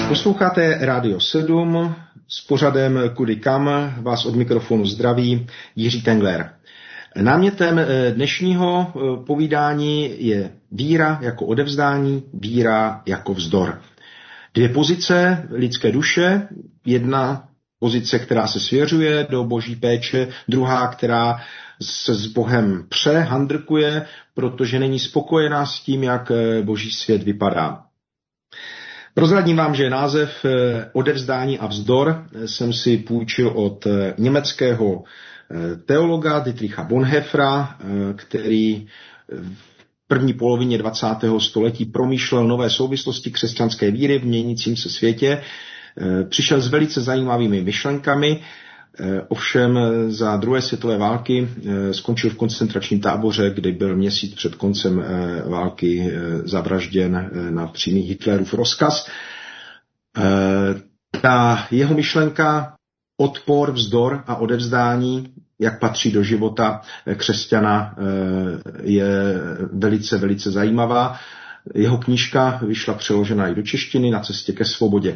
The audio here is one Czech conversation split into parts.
Posloucháte Rádio 7 s pořadem Kudy kam, vás od mikrofonu zdraví Jiří Tengler. Námětem dnešního povídání je víra jako odevzdání, víra jako vzdor. Dvě pozice lidské duše, jedna pozice, která se svěřuje do boží péče, druhá, která se s Bohem handrkuje, protože není spokojená s tím, jak boží svět vypadá. Prozradím vám, že název odevzdání a vzdor jsem si půjčil od německého teologa Dietricha Bonhoeffera, který v první polovině 20. století promýšlel nové souvislosti křesťanské víry v měnícím se světě. Přišel s velice zajímavými myšlenkami, ovšem za druhé světové války skončil v koncentračním táboře, kde byl měsíc před koncem války zavražděn na přímý Hitlerův rozkaz. Ta jeho myšlenka odpor, vzdor a odevzdání, jak patří do života křesťana, je velice, velice zajímavá. Jeho knížka vyšla přeložena i do češtiny Na cestě ke svobodě.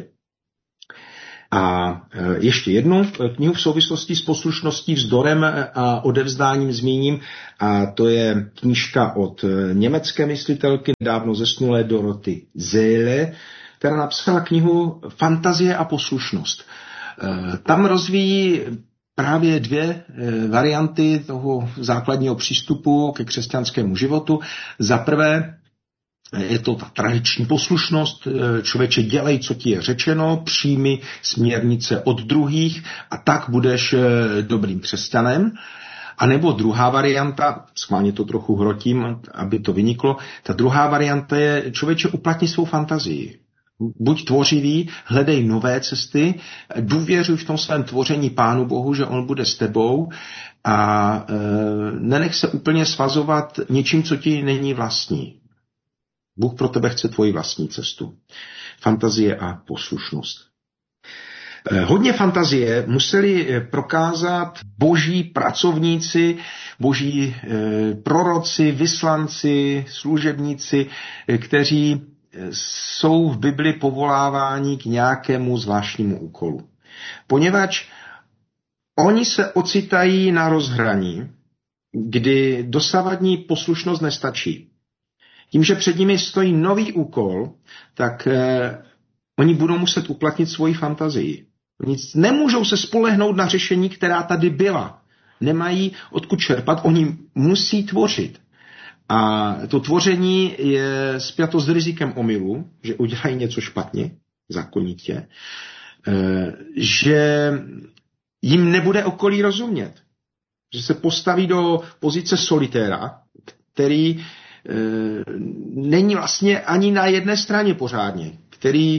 A ještě jednu knihu v souvislosti s poslušností, vzdorem a odevzdáním zmíním, a to je knížka od německé myslitelky, nedávno zesnulé Doroty Seele, která napsala knihu Fantazie a poslušnost. Tam rozvíjí právě dvě varianty toho základního přístupu ke křesťanskému životu. Za prvé je to ta tradiční poslušnost, člověče, dělej, co ti je řečeno, přijmi směrnice od druhých a tak budeš dobrým křesťanem. A nebo druhá varianta, schválně to trochu hrotím, aby to vyniklo, ta druhá varianta je, člověče, uplatni svou fantazii. Buď tvořivý, hledej nové cesty, důvěřuj v tom svém tvoření Pánu Bohu, že on bude s tebou a nenech se úplně svazovat něčím, co ti není vlastní. Bůh pro tebe chce tvoji vlastní cestu. Fantazie a poslušnost. Hodně fantazie museli prokázat boží pracovníci, boží proroci, vyslanci, služebníci, kteří jsou v Bibli povoláváni k nějakému zvláštnímu úkolu. Poněvadž oni se ocitají na rozhraní, kdy dosavadní poslušnost nestačí. Tím, že před nimi stojí nový úkol, tak oni budou muset uplatnit svoji fantazii. Oni nemůžou se spolehnout na řešení, která tady byla. Nemají odkud čerpat, oni musí tvořit. A to tvoření je spjato s rizikem omylu, že udělají něco špatně, zákonitě, že jim nebude okolí rozumět. Že se postaví do pozice solitéra, který není vlastně ani na jedné straně pořádně, který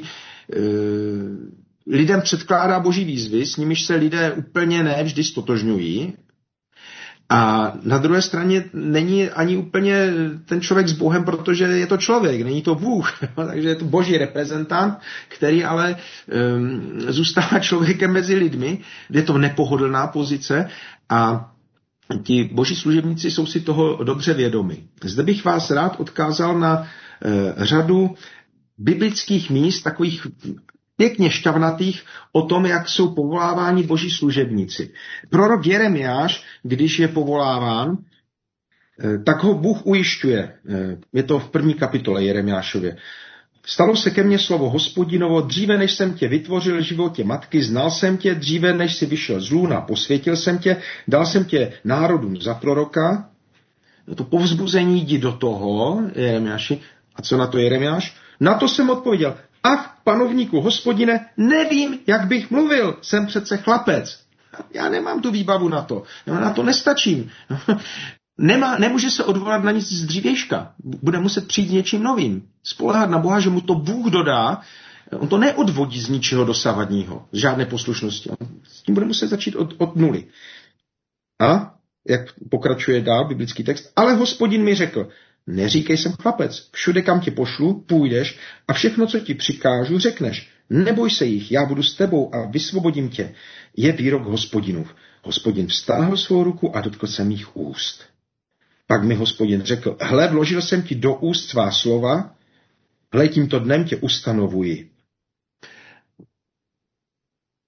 lidem předkládá boží výzvy, s nimiž se lidé úplně ne vždy stotožňují. A na druhé straně není ani úplně ten člověk s Bohem, protože je to člověk, není to Bůh. Takže je to boží reprezentant, který ale zůstává člověkem mezi lidmi. Je to nepohodlná pozice a ti boží služebníci jsou si toho dobře vědomi. Zde bych vás rád odkázal na řadu biblických míst, takových pěkně šťavnatých, o tom, jak jsou povoláváni boží služebníci. Prorok Jeremiáš, když je povoláván, tak ho Bůh ujišťuje. Je to v 1. kapitole Jeremiášově. Stalo se ke mně slovo Hospodinovo, dříve než jsem tě vytvořil v životě matky, znal jsem tě, dříve než jsi vyšel z lůna, posvětil jsem tě, dal jsem tě národům za proroka. To povzbuzení, jdi do toho, Jeremiáši. A co na to Jeremiáš? Na to jsem odpověděl, ach, panovníku, Hospodine, nevím, jak bych mluvil, jsem přece chlapec. Já nemám tu výbavu na to, já na to nestačím. Nemůže se odvolat na nic z dřívějška. Bude muset přijít něčím novým. Spoléhat na Boha, že mu to Bůh dodá. On to neodvodí z ničeho dosavadního, z žádné poslušnosti. On s tím bude muset začít od nuly. A, jak pokračuje dál biblický text, ale Hospodin mi řekl, neříkej jsem chlapec, všude kam tě pošlu, půjdeš a všechno, co ti přikážu, řekneš. Neboj se jich, já budu s tebou a vysvobodím tě. Je výrok Hospodinův. Hospodin vztáhl svou ruku a dotkl se mých úst. Pak mi Hospodin řekl, hle, vložil jsem ti do úst svá slova, hle, tímto dnem tě ustanovuji.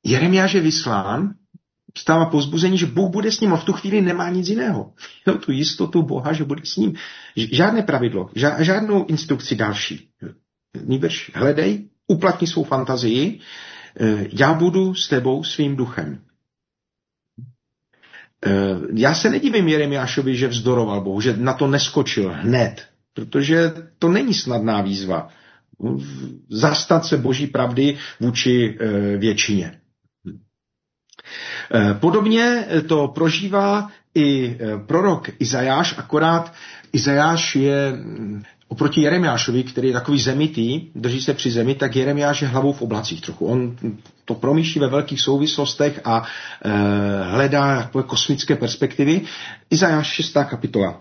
Jeremiáš je vyslán, stává povzbuzení, že Bůh bude s ním a v tu chvíli nemá nic jiného. Měl tu jistotu Boha, že bude s ním. Žádné pravidlo, žádnou instrukci další. Nýbrž hledej, uplatni svou fantazii, já budu s tebou svým duchem. Já se nedivím Jeremiášovi, že vzdoroval Bohu, že na to neskočil hned, protože to není snadná výzva. Zastat se Boží pravdy vůči většině. Podobně to prožívá i prorok Izajáš, akorát Izajáš je oproti Jeremiášovi, který je takový zemitý, drží se při zemi, tak Jeremiáš je hlavou v oblacích trochu. On to promýšlí ve velkých souvislostech a hledá takové kosmické perspektivy. Izajáš 6. kapitola.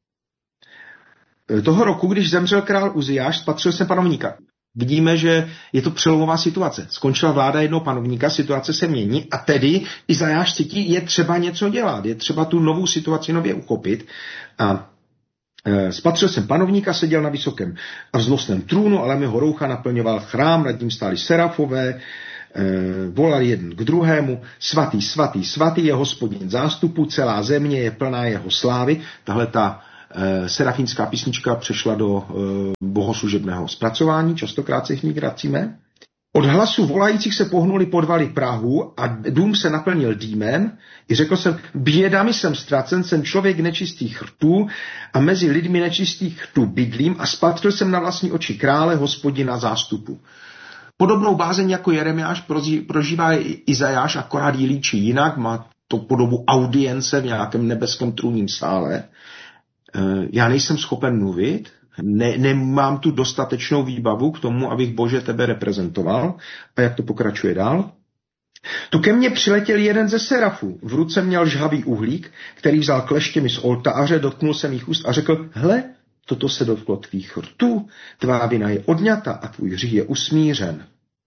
Toho roku, když zemřel král Uziáš, spatřil jsem panovníka. Vidíme, že je to přelomová situace. Skončila vláda jednoho panovníka, situace se mění a tedy Izajáš cítí, je třeba něco dělat, je třeba tu novou situaci nově uchopit. A spatřil jsem panovníka, seděl na vysokém a vznosném trůnu, ale jeho roucha naplňoval chrám, nad ním stáli serafové, volali jeden k druhému, svatý, svatý, svatý je Hospodin zástupu, celá země je plná jeho slávy. Tahle ta serafínská písnička přešla do bohoslužebného zpracování, častokrát se v ní vracíme. Od hlasu volajících se pohnuli podvaly prahu a dům se naplnil dýmem. I řekl jsem, bědami jsem ztracen, jsem člověk nečistých rtů a mezi lidmi nečistých rtů bydlím a spatřil jsem na vlastní oči krále Hospodina zástupu. Podobnou bázeň jako Jeremiáš prožívá i Izajáš, akorát ji líčí jinak, má to podobu audience v nějakém nebeském trůnním sále. Já nejsem schopen mluvit, nemám tu dostatečnou výbavu k tomu, abych Bože tebe reprezentoval. A jak to pokračuje dál? Tu ke mně přiletěl jeden ze serafů. V ruce měl žhavý uhlík, který vzal kleštěmi z oltáře, dotknul se mých úst a řekl, hle, toto se dotklo tvých rtů, tvá vina je odňata a tvůj hřích je usmířen.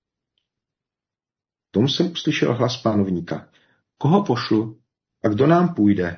Tom jsem uslyšel hlas panovníka. Koho pošlu a kdo nám půjde?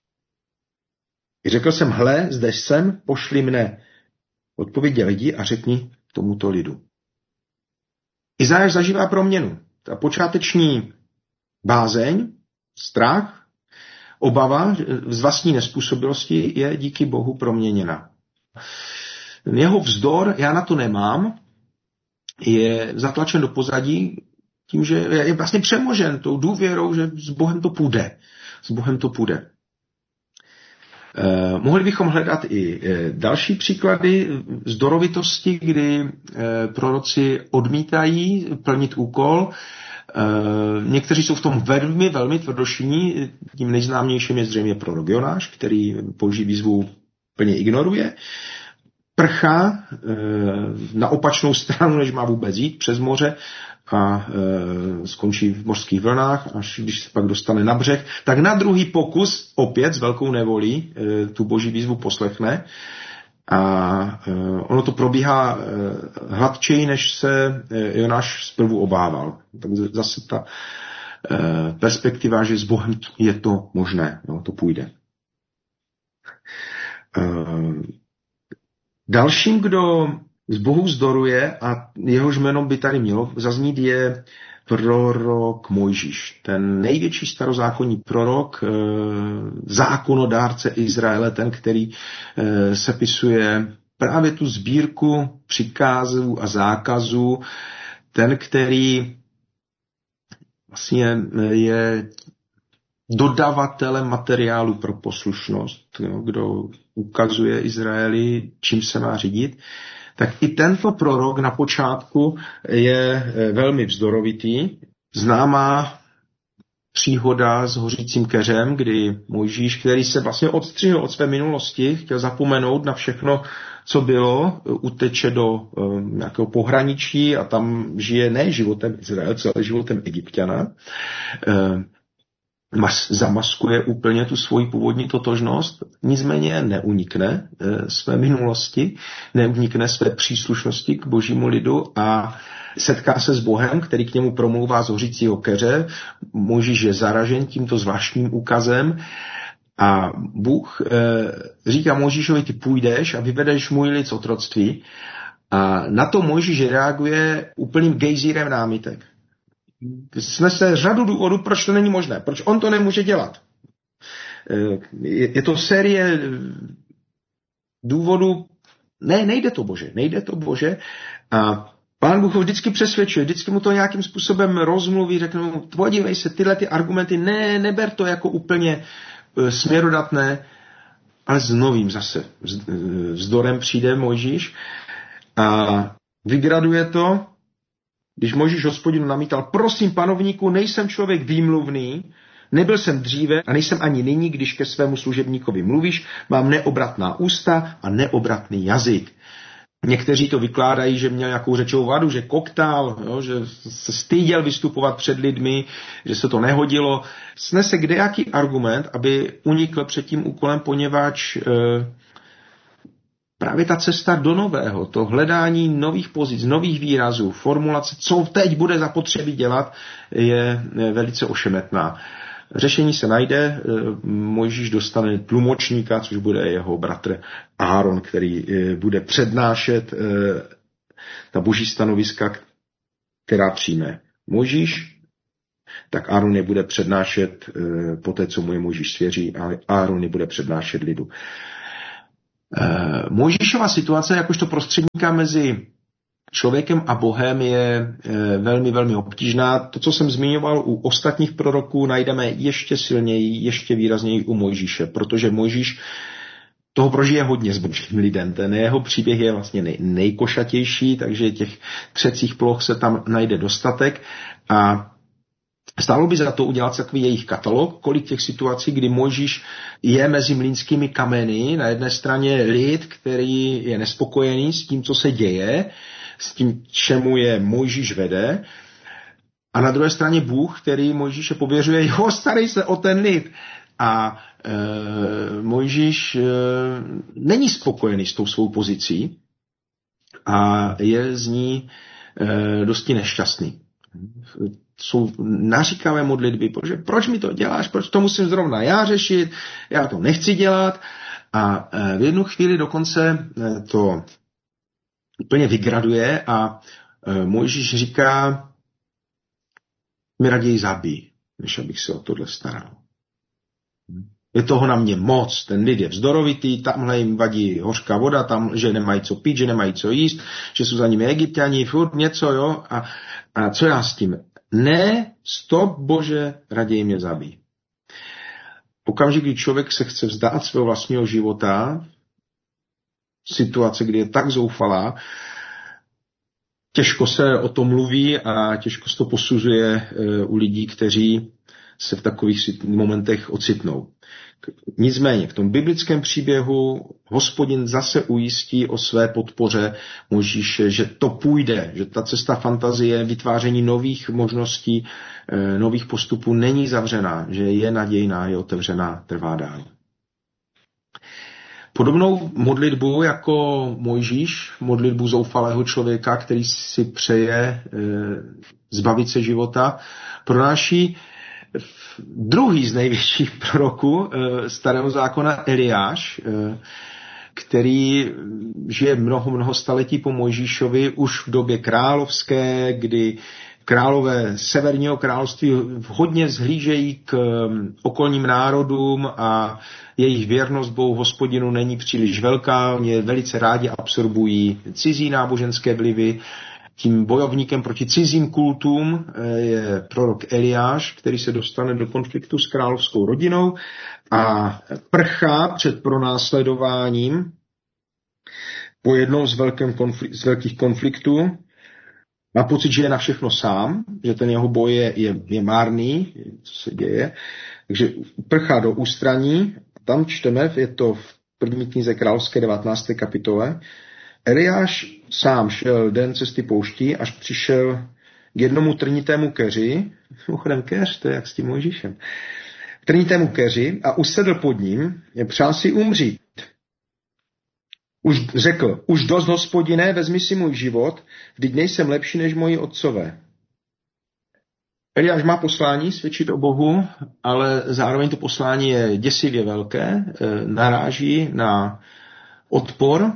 I řekl jsem, hle, zde jsem, pošli mne. Odpověděl jdi a řekni tomuto lidu. Izajáš zažívá proměnu. Ta počáteční bázeň, strach, obava z vlastní nezpůsobilosti je díky Bohu proměněna. Jeho vzdor, já na to nemám, je zatlačen do pozadí tím, že je vlastně přemožen tou důvěrou, že s Bohem to půjde. S Bohem to půjde. Mohli bychom hledat i další příklady vzdorovitosti, kdy proroci odmítají plnit úkol. Někteří jsou v tom velmi, velmi tvrdošíní. Tím nejznámějším je zřejmě prorok Jonáš, který Boží výzvu plně ignoruje. Prchá na opačnou stranu, než má vůbec jít, přes moře a skončí v mořských vlnách, až když se pak dostane na břeh, tak na druhý pokus opět s velkou nevolí tu Boží výzvu poslechne a ono to probíhá hladčeji, než se Jonáš zprvu obával. Tak zase ta perspektiva, že s Bohem je to možné, no, to půjde. Dalším, kdo z Bohu vzdoruje a jehož jméno by tady mělo zaznít, je prorok Mojžíš. Ten největší starozákonní prorok, zákonodárce Izraele, ten, který sepisuje právě tu sbírku přikázů a zákazů, ten, který vlastně je dodavatelem materiálu pro poslušnost, kdo ukazuje Izraeli, čím se má řídit, tak i tento prorok na počátku je velmi vzdorovitý. Známá příhoda s hořícím keřem, kdy Mojžíš, který se vlastně odstřihl od své minulosti, chtěl zapomenout na všechno, co bylo, uteče do nějakého pohraničí a tam žije ne životem Izraelce, ale životem Egypťana. Zamaskuje úplně tu svoji původní totožnost, nicméně neunikne své minulosti, neunikne své příslušnosti k Božímu lidu a setká se s Bohem, který k němu promlouvá z hořícího keře. Mojžíš je zaražen tímto zvláštním úkazem a Bůh říká Mojžíšovi, ty půjdeš a vyvedeš můj lid z otroctví. A na to Mojžíš reaguje úplným gejzírem námitek. snese řadu důvodů, proč to není možné, proč on to nemůže dělat. Je to série důvodů, nejde to Bože. A Pán Bůh ho vždycky přesvědčuje, vždycky mu to nějakým způsobem rozmluví, řekne mu, podívej se, tyhle ty argumenty, neber to jako úplně směrodatné, ale s novým zase vzdorem přijde Mojžíš a vygraduje to, když Mojžíš Hospodinu namítal, prosím panovníku, nejsem člověk výmluvný, nebyl jsem dříve a nejsem ani nyní, když ke svému služebníkovi mluvíš, mám neobratná ústa a neobratný jazyk. Někteří to vykládají, že měl nějakou řečovou vadu, že koktal, jo, že se styděl vystupovat před lidmi, že se to nehodilo. Snese kdejaký argument, aby unikl před tím úkolem, poněvadž právě ta cesta do nového, to hledání nových pozic, nových výrazů, formulace, co teď bude zapotřebí dělat, je velice ošemetná. Řešení se najde, Mojžíš dostane tlumočníka, což bude jeho bratr Áron, který bude přednášet ta boží stanoviska, která přijme Mojžíš, tak Áron je bude přednášet po té, co mu je Mojžíš svěří, a Áron je bude přednášet lidu. Mojžíšova situace jakožto prostředníka mezi člověkem a Bohem je velmi, velmi obtížná. To, co jsem zmiňoval u ostatních proroků, najdeme ještě silněji, ještě výrazněji u Mojžíše, protože Mojžíš toho prožije hodně s božím lidem. Ten jeho příběh je vlastně nejkošatější, takže těch třecích ploch se tam najde dostatek a stálo by za to udělat takový jejich katalog, kolik těch situací, kdy Mojžíš je mezi mlýnskými kameny, na jedné straně lid, který je nespokojený s tím, co se děje, s tím, čemu je Mojžíš vede, a na druhé straně Bůh, který Mojžíše pověřuje, starej se o ten lid. A Mojžíš není spokojený s tou svou pozicí a je z ní dosti nešťastný. Jsou naříkavé modlitby, protože proč mi to děláš, proč to musím zrovna já řešit, já to nechci dělat. A v jednu chvíli dokonce to úplně vygraduje a Mojžíš říká, mi raději zabij, než abych se o tohle staral. Je toho na mě moc, ten lid je vzdorovitý, tamhle jim vadí hořká voda, tam, že nemají co pít, že nemají co jíst, že jsou za nimi Egypťani, furt něco, jo, a co já s tím? Ne, stop, Bože, raději mě zabij. Okamžik, kdy člověk se chce vzdát svého vlastního života, situace, kdy je tak zoufalá, těžko se o tom mluví a těžko se to posuzuje u lidí, kteří se v takových momentech ocitnou. Nicméně v tom biblickém příběhu Hospodin zase ujistí o své podpoře Mojžíše, že to půjde, že ta cesta fantazie, vytváření nových možností, nových postupů není zavřená, že je nadějná, je otevřená, trvá dál. Podobnou modlitbu jako Mojžíš, modlitbu zoufalého člověka, který si přeje zbavit se života, pronáší druhý z největších proroků Starého zákona Eliáš, který žije mnoho staletí po Mojžíšovi, už v době královské, kdy králové Severního království hodně vzhlížejí k okolním národům a jejich věrnost Bohu Hospodinu není příliš velká, oni velice rádi absorbují cizí náboženské vlivy. Tím bojovníkem proti cizím kultům je prorok Eliáš, který se dostane do konfliktu s královskou rodinou a prchá před pronásledováním po jednom z velkých konfliktů. Má pocit, že je na všechno sám, že ten jeho boj je márný, co se děje. Takže prchá do ústraní. Tam čteme, je to v první knize královské 19. kapitole. Eliáš sám šel den cesty pouští, až přišel k jednomu trnitému keři, mimochodem keř, to je jak s tím Mojžíšem, k trnitému keři a usedl pod ním, přál si umřít. Už řekl, už dost, Hospodine, vezmi si můj život, vždyť nejsem lepší než moji otcové. Eliáš má poslání svědčit o Bohu, ale zároveň to poslání je děsivě velké, naráží na odpor,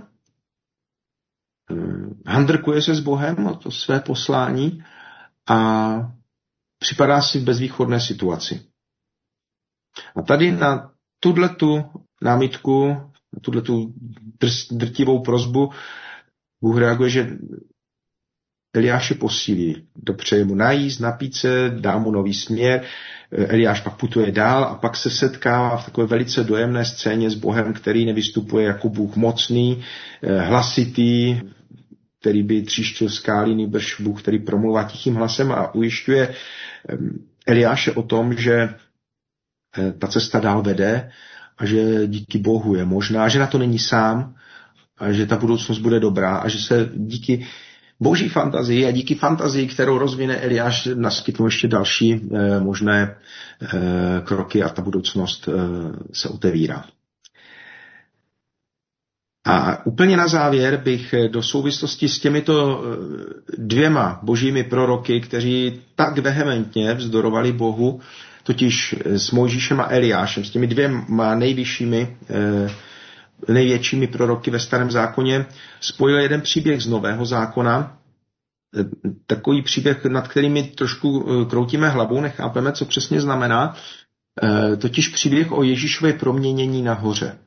handrkuje se s Bohem o to své poslání a připadá si v bezvýchodné situaci. A tady na tuhletu námitku, na tuhletu drtivou prosbu Bůh reaguje, že Eliáše posílí, dopřeje mu najíst, napít se, dá mu nový směr. Eliáš pak putuje dál a pak se setkává v takové velice dojemné scéně s Bohem, který nevystupuje jako Bůh mocný, hlasitý, který by tříštil skály, nýbrž Bůh, který promluvá tichým hlasem a ujišťuje Eliáše o tom, že ta cesta dál vede a že díky Bohu je možná, že na to není sám a že ta budoucnost bude dobrá a že se díky boží fantazii a díky fantazii, kterou rozvine Eliáš, naskytnou ještě další možné kroky a ta budoucnost se otevírá. A úplně na závěr bych do souvislosti s těmito dvěma božími proroky, kteří tak vehementně vzdorovali Bohu, totiž s Mojžíšem a Eliášem, s těmi dvěma největšími proroky ve Starém zákoně, spojil jeden příběh z Nového zákona, takový příběh, nad kterými trošku kroutíme hlavou, nechápeme, co přesně znamená, totiž příběh o Ježíšově proměnění nahoře.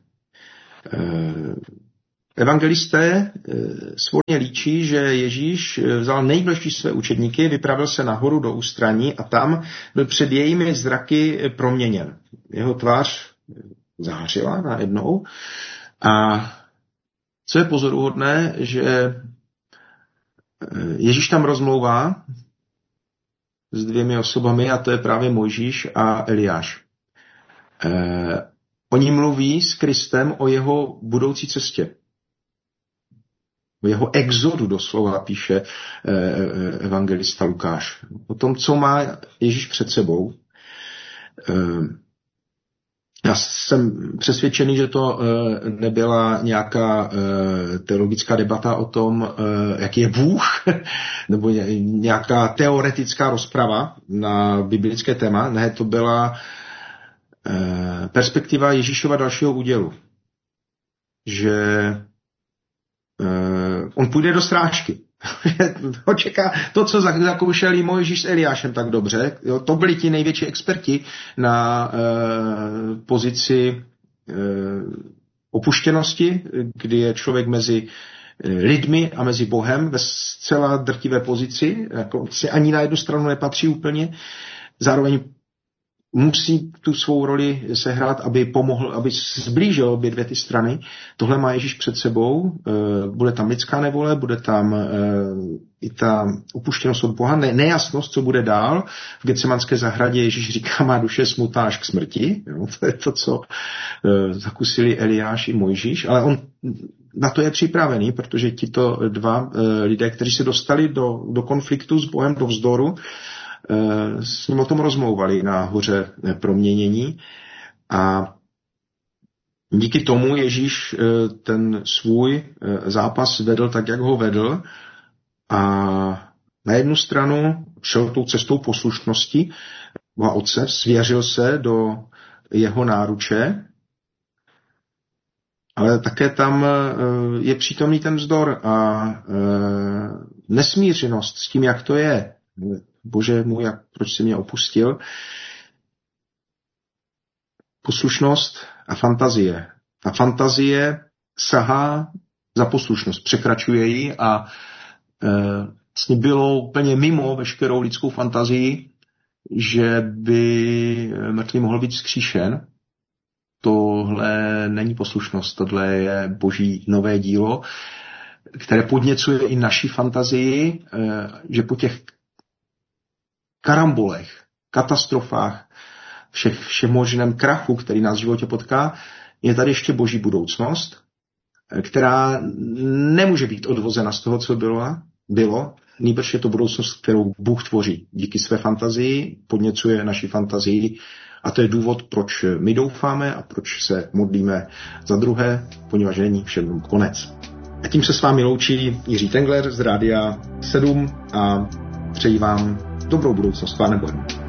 Evangelisté svorně líčí, že Ježíš vzal nejbližší své učedníky, vypravil se nahoru do ústraní a tam byl před jejími zraky proměněn. Jeho tvář zářila najednou. A co je pozoruhodné, že Ježíš tam rozmlouvá s dvěmi osobami a to je právě Mojžíš a Eliáš. Oni mluví s Kristem o jeho budoucí cestě. O jeho exodu doslova píše evangelista Lukáš. O tom, co má Ježíš před sebou. Já jsem přesvědčený, že to nebyla nějaká teologická debata o tom, jaký je Bůh, nebo nějaká teoretická rozprava na biblické téma. Ne, to byla perspektiva Ježíšova dalšího údělu. Že on půjde do srážky. Ho čeká to, co zakoušeli Mojžíš s Eliášem tak dobře. Jo, to byli ti největší experti na pozici opuštěnosti, kdy je člověk mezi lidmi a mezi Bohem ve zcela drtivé pozici, jako si ani na jednu stranu nepatří úplně. Zároveň musí tu svou roli sehrát, aby pomohl, aby zblížil obě dvě ty strany. Tohle má Ježíš před sebou. Bude tam lidská nevole, bude tam i ta upuštěnost od Boha, nejasnost, co bude dál. V Getsemanské zahradě Ježíš říká, má duše smutná až k smrti. Jo, to je to, co zakusili Eliáš i Mojžíš, ale on na to je připravený, protože tito dva lidé, kteří se dostali do konfliktu s Bohem, do vzdoru, s ním o tom rozmlouvali na hoře proměnění a díky tomu Ježíš ten svůj zápas vedl tak, jak ho vedl a na jednu stranu šel tou cestou poslušnosti Boha Otce, svěřil se do jeho náruče, ale také tam je přítomný ten vzdor a nesmířenost s tím, jak to je. Bože můj, proč jsi mě opustil? Poslušnost a fantazie. A fantazie sahá za poslušnost, překračuje ji a vlastně bylo úplně mimo veškerou lidskou fantazii, že by mrtvý mohl být vzkříšen. Tohle není poslušnost, tohle je boží nové dílo, které podněcuje i naši fantazii, že po těch karambolech, katastrofách, všemožném krachu, který nás v životě potká, je tady ještě boží budoucnost, která nemůže být odvozena z toho, co bylo. Nýbrž je to budoucnost, kterou Bůh tvoří díky své fantazii, podněcuje naši fantazii a to je důvod, proč my doufáme a proč se modlíme za druhé, poněvadž není všem konec. A tím se s vámi loučí Jiří Tengler z Rádia 7 a přeji vám dobrou budoucnost, Pánem Bohem.